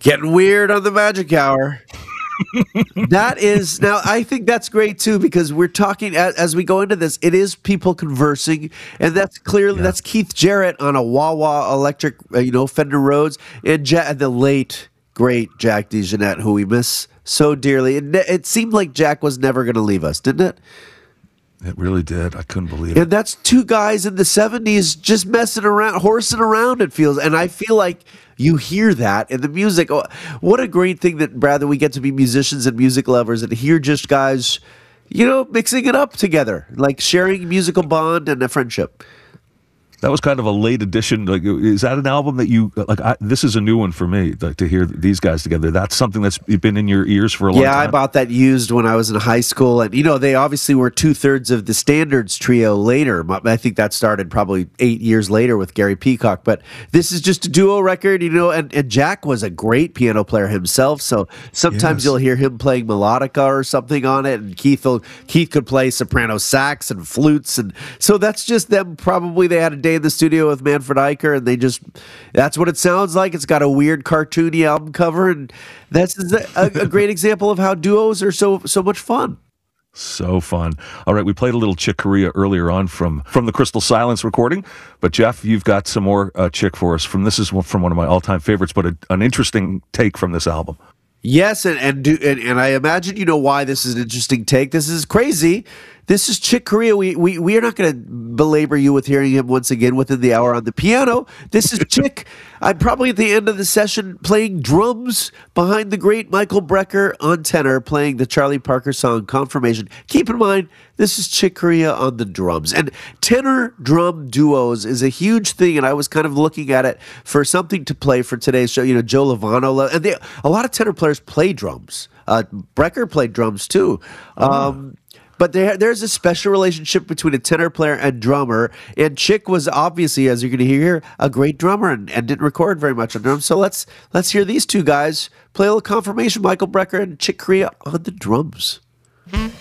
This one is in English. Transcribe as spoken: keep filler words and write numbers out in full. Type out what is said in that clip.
Getting weird on the Magic Hour. That is now. I think that's great too because we're talking as, as we go into this. It is people conversing, and that's clearly yeah. that's Keith Jarrett on a wah wah electric, uh, you know, Fender Rhodes, and ja- the late great Jack DeJohnette, who we miss so dearly. It, it seemed like Jack was never going to leave us, didn't it? It really did. I couldn't believe and it. And that's two guys in the seventies just messing around, horsing around, it feels. And I feel like you hear that in the music. Oh, what a great thing that, Brad, that we get to be musicians and music lovers and hear just guys, you know, mixing it up together, like sharing musical bond and a friendship. That was kind of a late addition. Like, is that an album that you like? I, this is a new one for me. Like to hear these guys together. That's something that's been in your ears for a long yeah, time. Yeah, I bought that used when I was in high school, and you know they obviously were two thirds of the Standards trio later. I think that started probably eight years later with Gary Peacock. But this is just a duo record, you know. And, and Jack was a great piano player himself, so sometimes yes. you'll hear him playing melodica or something on it, and Keith will, Keith could play soprano sax and flutes, and so that's just them. Probably they had a day in the studio with Manfred Eicher, and they just that's what it sounds like. It's got a weird cartoony album cover, and that's a, a great example of how duos are so so much fun. So fun. All right, we played a little Chick Corea earlier on from from the Crystal Silence recording, but Jeff, you've got some more uh, Chick for us. From this is from one of my all-time favorites, but a, an interesting take from this album. Yes, and and, do, and and I imagine you know why this is an interesting take. This is crazy. This is Chick Corea. We we we are not going to belabor you with hearing him once again within the hour on the piano. This is Chick. I'm probably at the end of the session playing drums behind the great Michael Brecker on tenor, playing the Charlie Parker song "Confirmation." Keep in mind, this is Chick Corea on the drums, and tenor drum duos is a huge thing. And I was kind of looking at it for something to play for today's show. You know, Joe Lovano, and they, a lot of tenor players play drums. Uh, Brecker played drums too. Um, But there, there's a special relationship between a tenor player and drummer. And Chick was obviously, as you're going to hear here, a great drummer and, and didn't record very much on drums. So let's let's hear these two guys play a little Confirmation, Michael Brecker and Chick Corea on the drums.